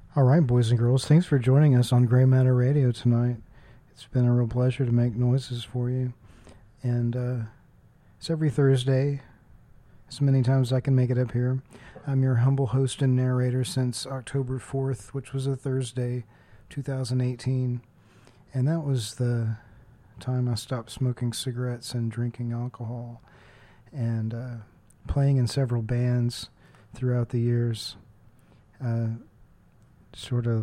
All right, boys and girls, thanks for joining us on Gray Matter Radio tonight. It's been a real pleasure to make noises for you. And it's every Thursday, as many times as I can make it up here. I'm your humble host and narrator since October 4th, which was a Thursday, 2018. And that was the time I stopped smoking cigarettes and drinking alcohol. And playing in several bands throughout the years. Sort of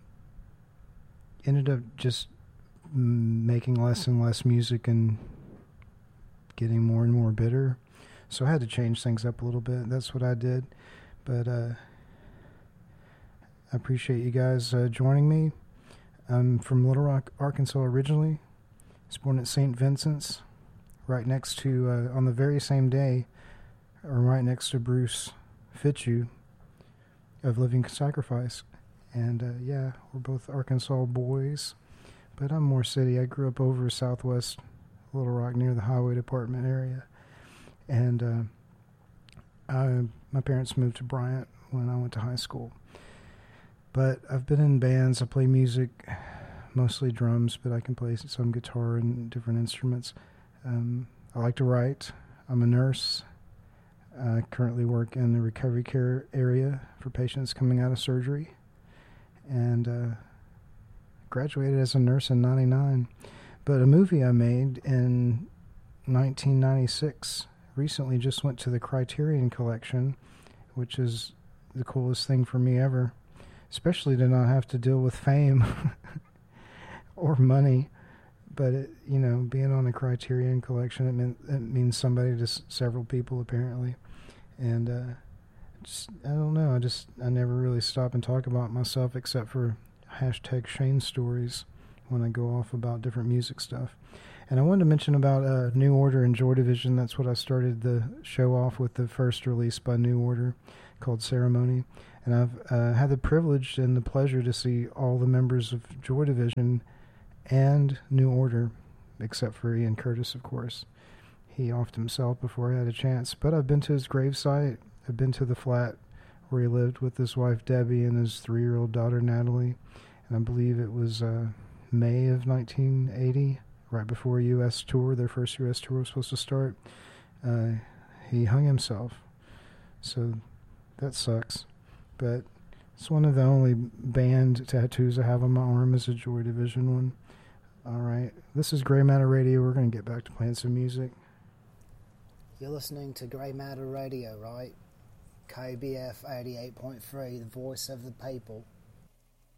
ended up just making less and less music and getting more and more bitter. So I had to change things up a little bit. That's what I did. But I appreciate you guys joining me. I'm from Little Rock, Arkansas originally. I was born at St. Vincent's, right next to, on the very same day, or right next to Bruce Fitzhugh of Living Sacrifice. And yeah, we're both Arkansas boys, but I'm more city. I grew up over southwest Little Rock near the highway department area. And my parents moved to Bryant when I went to high school. But I've been in bands. I play music, mostly drums, but I can play some guitar and different instruments. I like to write. I'm a nurse. I currently work in the recovery care area for patients coming out of surgery. And graduated as a nurse in 99. But a movie I made in 1996 recently just went to the Criterion Collection, which is the coolest thing for me ever, especially to not have to deal with fame or money. But, being on the Criterion Collection, it means somebody to several people, apparently. And I don't know. I never really stop and talk about myself except for hashtag Shane stories when I go off about different music stuff. And I wanted to mention about New Order and Joy Division. That's what I started the show off with, the first release by New Order called Ceremony. And I've had the privilege and the pleasure to see all the members of Joy Division and New Order, except for Ian Curtis, of course. He offed himself before I had a chance. But I've been to his gravesite. I've been to the flat where he lived with his wife Debbie and his 3-year-old daughter Natalie. And I believe it was May of 1980, right before U.S. tour. Their first U.S. tour was supposed to start. He hung himself. So that sucks. But it's one of the only band tattoos I have on my arm is a Joy Division one. All right. This is Gray Matter Radio. We're going to get back to playing some music. You're listening to Grey Matter Radio, right? KBF 88.3, the voice of the people.